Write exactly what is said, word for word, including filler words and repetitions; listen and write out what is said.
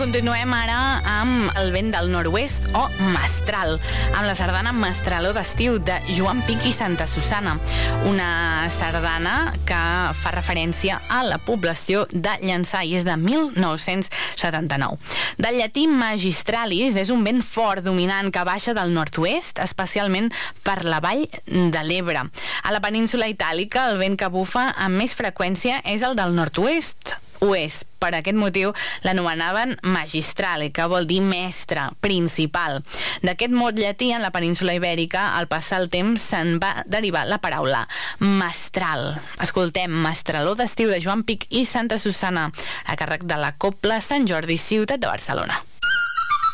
continuem ara amb el vent del nord-oest o mestral, amb la sardana Mestraló d'estiu de Joan Pich i Santa Susanna, una sardana que fa referència a la població de Llançà i és de mil nou-cents setanta-nou. Del llatí magistralis és un vent fort dominant que baixa del nord-oest, especialment per la vall de l'Ebre. A la península itàlica el vent que bufa amb més freqüència és el del nord-oest, oest. Per aquest motiu l'anomenaven magistrale, que vol dir mestre, principal. D'aquest mot llatí en la península ibèrica, al passar el temps se'n va derivar la paraula mestral. Escoltem Mestraló d'estiu de Joan Pich i Santa Susanna, a càrrec de la Cobla Sant Jordi, ciutat de Barcelona.